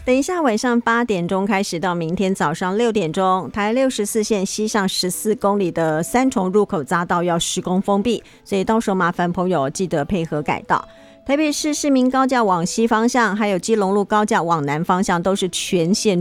等一下晚上8点钟开始到明天早上6点钟，台64线西上14公里的三重入口匝道要施工封闭，所以到时候麻烦朋友记得配合改道。台北市市民高架往西方向还有基隆路高架往南方向都是全线